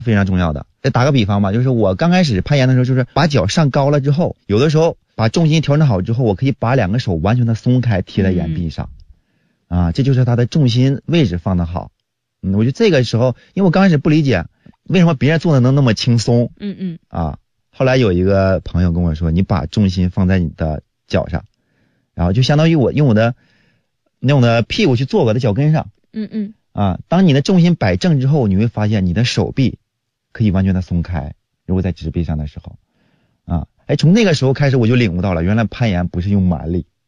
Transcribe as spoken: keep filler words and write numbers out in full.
非常重要的。再打个比方吧，就是我刚开始攀岩的时候，就是把脚上高了之后，有的时候把重心调整好之后，我可以把两个手完全的松开贴在岩壁上、嗯、啊，这就是它的重心位置放得好。嗯，我觉得这个时候，因为我刚开始不理解为什么别人做的能那么轻松， 嗯嗯啊，后来有一个朋友跟我说，你把重心放在你的脚上，然后就相当于我用我的用我的屁股去坐我的脚跟上， 嗯嗯啊，当你的重心摆正之后，你会发现你的手臂可以完全的松开，如果在直壁上的时候，啊，哎，从那个时候开始我就领悟到了，原来攀岩不是用蛮力，